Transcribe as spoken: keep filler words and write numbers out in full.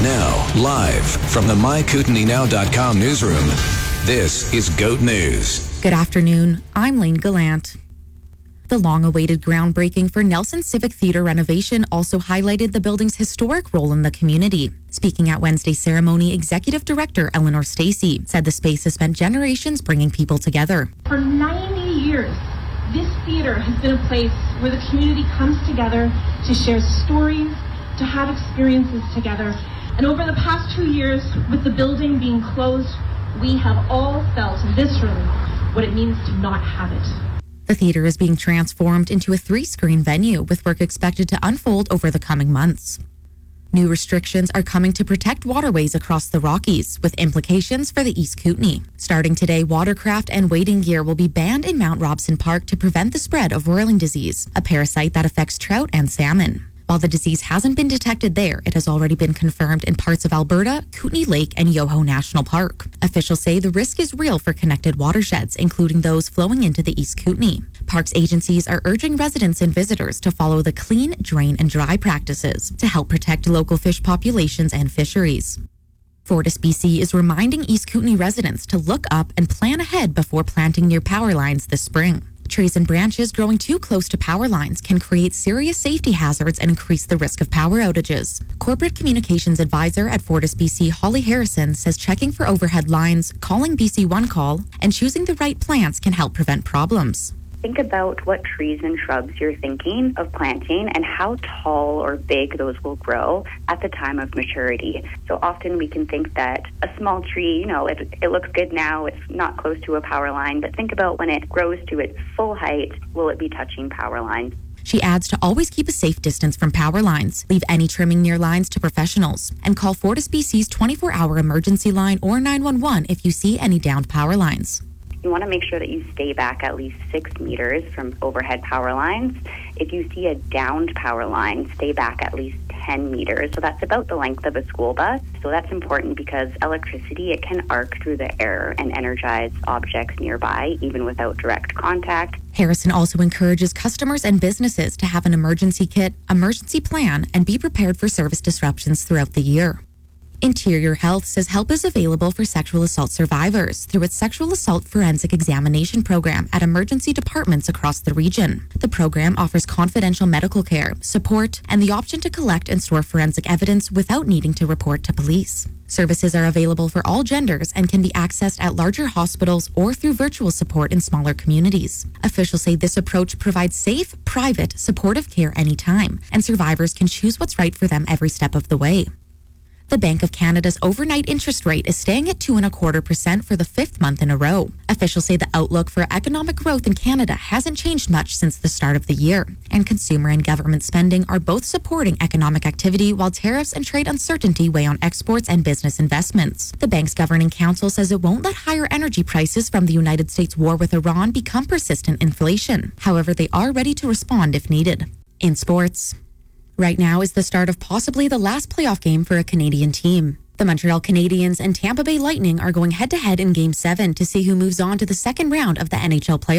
Now, live from the my kootenai now dot com newsroom, this is GOAT News. Good afternoon. I'm Lane Gallant. The long-awaited groundbreaking for Nelson Civic Theatre renovation also highlighted the building's historic role in the community. Speaking at Wednesday's ceremony, Executive Director Eleanor Stacey said the space has spent generations bringing people together. For ninety years, this theatre has been a place where the community comes together to share stories, to have experiences together. And over the past two years, with the building being closed, we have all felt in this room what it means to not have it. The theater is being transformed into a three-screen venue with work expected to unfold over the coming months. New restrictions are coming to protect waterways across the Rockies, with implications for the East Kootenay. Starting today, watercraft and wading gear will be banned in Mount Robson Park to prevent the spread of roiling disease, a parasite that affects trout and salmon. While the disease hasn't been detected there, it has already been confirmed in parts of Alberta, Kootenay Lake, and Yoho National Park. Officials say the risk is real for connected watersheds, including those flowing into the East Kootenay. Parks agencies are urging residents and visitors to follow the clean, drain, and dry practices to help protect local fish populations and fisheries. Fortis B C is reminding East Kootenay residents to look up and plan ahead before planting near power lines this spring. Trees and branches growing too close to power lines can create serious safety hazards and increase the risk of power outages. Corporate Communications Advisor at Fortis B C, Holly Harrison, says checking for overhead lines, calling B C One Call, and choosing the right plants can help prevent problems. Think about what trees and shrubs you're thinking of planting and how tall or big those will grow at the time of maturity. So often we can think that a small tree, you know, it, it looks good now, it's not close to a power line, but think about when it grows to its full height, will it be touching power lines? She adds to always keep a safe distance from power lines, leave any trimming near lines to professionals, and call Fortis B C's twenty-four hour emergency line or nine one one if you see any downed power lines. You want to make sure that you stay back at least six meters from overhead power lines. If you see a downed power line, stay back at least ten meters. So that's about the length of a school bus. So that's important because electricity, it can arc through the air and energize objects nearby, even without direct contact. Harrison also encourages customers and businesses to have an emergency kit, emergency plan, and be prepared for service disruptions throughout the year. Interior Health says help is available for sexual assault survivors through its Sexual Assault Forensic Examination program at emergency departments across the region. The program offers confidential medical care, support, and the option to collect and store forensic evidence without needing to report to police. Services are available for all genders and can be accessed at larger hospitals or through virtual support in smaller communities. Officials say this approach provides safe, private, supportive care anytime, and survivors can choose what's right for them every step of the way. The Bank of Canada's overnight interest rate is staying at two and a quarter percent for the fifth month in a row. Officials say the outlook for economic growth in Canada hasn't changed much since the start of the year, and consumer and government spending are both supporting economic activity while tariffs and trade uncertainty weigh on exports and business investments. The bank's governing council says it won't let higher energy prices from the United States war with Iran become persistent inflation. However, they are ready to respond if needed. In sports, right now is the start of possibly the last playoff game for a Canadian team. The Montreal Canadiens and Tampa Bay Lightning are going head-to-head in Game seven to see who moves on to the second round of the N H L playoffs.